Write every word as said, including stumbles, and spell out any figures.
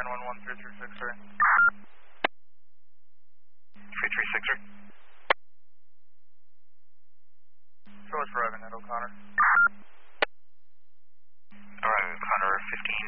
one one three three six three. three three six three. Show us driving at O'Connor.